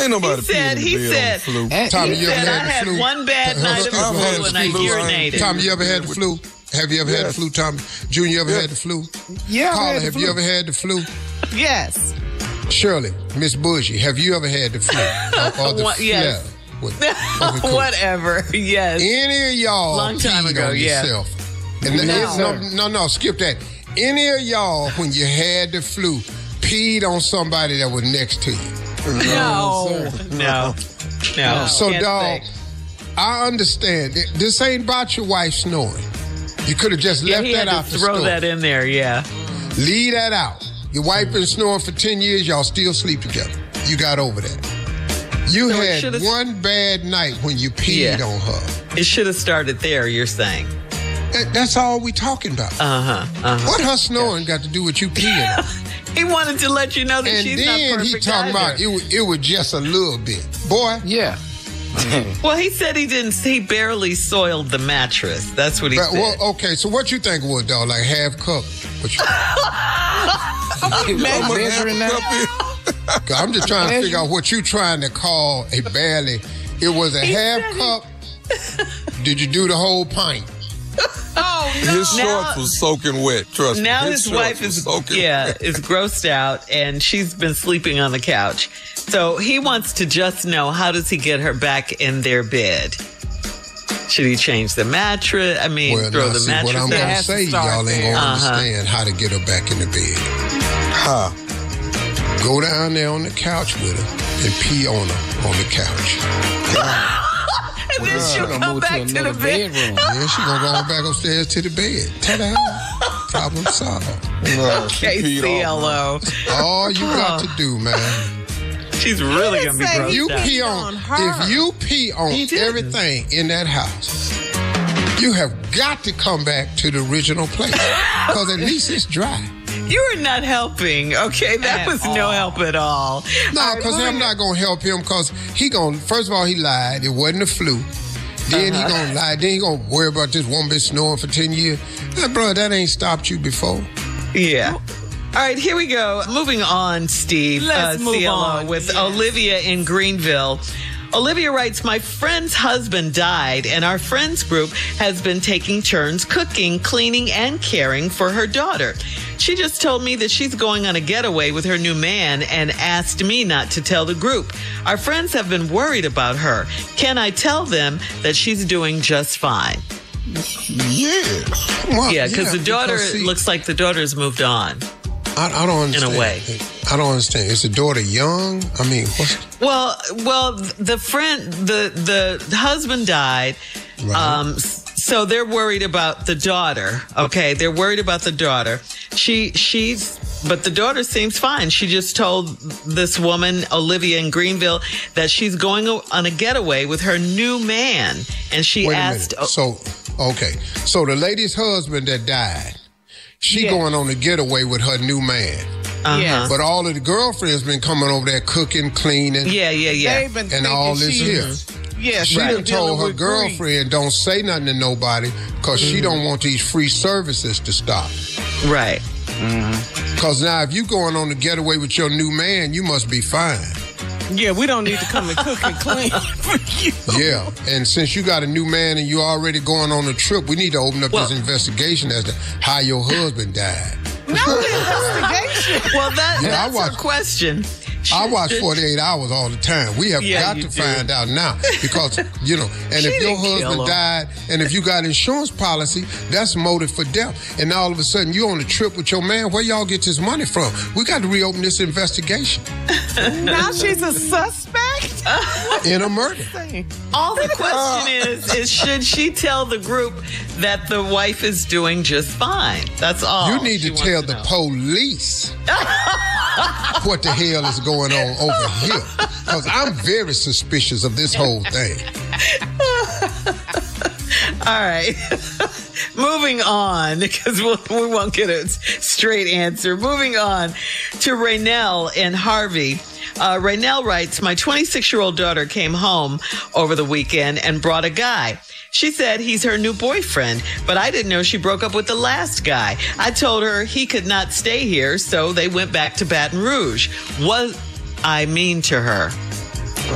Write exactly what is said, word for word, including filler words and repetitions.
Ain't nobody he said, peeing in he the said, bed on flu. Tommy, he you ever said, I had the had flu? one bad night of the I've had flu the and I flu. urinated. Tommy, you ever had the flu? Have you ever Yes. had the flu, Tommy? Junior, you ever Yes. had the flu? Yeah, I've Carla, had the have flu. you ever had the flu? Yes. Shirley, Miss Bougie, have you ever had the flu? Or, or the What- yes. flare? What- okay, cool. Whatever. Yes. Any of y'all Long time peed ago, on yeah. yourself? And No. no. no, no, no, skip that. Any of y'all, when you had the flu, peed on somebody that was next to you? No. No. No. So, Can't dog, say. I understand. This ain't about your wife snoring. You could have just Yeah, left he that had out to the throw store. that in there, yeah. Leave that out. Your wife been snoring for ten years. Y'all still sleep together. You got over that. You So it had should've- one bad night when you peed Yeah. on her. It should have started there, you're saying. That- That's all we talking about. Uh-huh. Uh-huh. What her snoring got to do with you peeing on her? He wanted to let you know that And she's not then perfect he talking either. about it was, it was just a little bit. Boy, Yeah. Well, he said he didn't, he barely soiled the mattress. That's what he but, said. well, okay, so what you think it was, dog? Like half cup? What you, Imagine measuring that. I'm just trying to figure out what you trying to call a barely. It was a He half said he- cup. Did you do the whole pint? Oh, no. His shorts Now- was soaking wet. Trust Now me. his shorts wife was is soaking yeah wet. is grossed out, and she's been sleeping on the couch. So he wants to just know, how does he get her back in their bed? Should he change the mattress? I mean, Well, throw now, the see, mattress what I'm out? gonna has to say, start y'all ain't there. gonna Uh-huh. understand how to get her back in the bed. Huh. Go down there on the couch with her and pee on her on the couch. And then she'll Gonna come move back to to the another bed. bedroom. Yeah, she gonna go on back upstairs to the bed. Ta-da! Problem solved. No, she Okay, peed C off. L O. All you got to do, man. She's really didn't gonna be say grossed You out. pee on, on her. if you pee on He didn't. everything in that house, you have got to come back to the original place because at least it's dry. You are not helping, okay? That At was no all. help at all. No, All right, because I'm moving- not gonna help him because he gonna. First of all, he lied. It wasn't the flu. Then Uh-huh. he gonna lie. Then he gonna worry about this woman been snoring for ten years. Now, bro, that ain't stopped you before. Yeah. All right, here we go. Moving on, Steve. Let's move C L O on, with yes. Olivia in Greenville. Olivia writes, my friend's husband died, and our friends group has been taking turns cooking, cleaning, and caring for her daughter. She just told me that she's going on a getaway with her new man and asked me not to tell the group. Our friends have been worried about her. Can I tell them that she's doing just fine? Yeah. Well, Yeah, because the daughter, because, see, looks like the daughter's moved on. I, I don't understand. in a way. I don't understand. Is the daughter young? I mean, what's Well, well, the friend, the the husband died, Right. um, s- so they're worried about the daughter. Okay, they're worried about the daughter. She she's, but the daughter seems fine. She just told this woman, Olivia in Greenville, that she's going on a getaway with her new man, and she wait a asked. minute. So, okay. So the lady's husband that died, she Yes. going on a getaway with her new man. Uh-huh. Yes. But all of the girlfriends been coming over there cooking, cleaning, Yeah, yeah, yeah. They've been and all thinking this she- here. Yeah, She been done told dealing her with grief. girlfriend don't say nothing to nobody because she don't want these free services to stop. Right. Because now if you going on the getaway with your new man, you must be fine. Yeah, we don't need to come and cook and clean for you. Yeah, and since you got a new man and you already going on a trip, we need to open up Well- this investigation as to how your husband died. No investigation. Well, that Yeah, I that's watch- her question. I watch forty-eight hours all the time. We have Yeah, got you to do. find out now because, you know, and She if your didn't kill husband him. died and if you got insurance policy, that's motive for death. And now all of a sudden you on a trip with your man, where y'all get this money from? We got to reopen this investigation Now she's a suspect? in a murder. All the question is, is should she tell the group that the wife is doing just fine? That's all. You need she to wants tell the know. police what the hell is going on over here. Because I'm very suspicious of this whole thing. All right. Moving on, because we'll, we won't get a straight answer. Moving on to Raynell and Harvey. Uh, Raynell writes, my twenty-six-year-old daughter came home over the weekend and brought a guy. She said he's her new boyfriend, but I didn't know she broke up with the last guy. I told her he could not stay here, so they went back to Baton Rouge. Was I mean to her?